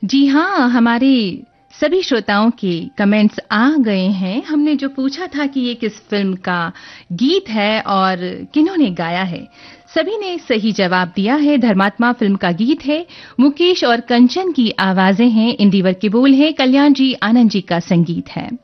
जी हाँ, हमारे सभी श्रोताओं के कमेंट्स आ गए हैं। हमने जो पूछा था कि ये किस फ़िल्म का गीत है और किन्होंने गाया है, सभी ने सही जवाब दिया है। धर्मात्मा फ़िल्म का गीत है। मुकेश और कंचन की आवाज़ें हैं, इंदिवर के बोल हैं, कल्याण जी, आनंद जी का संगीत है।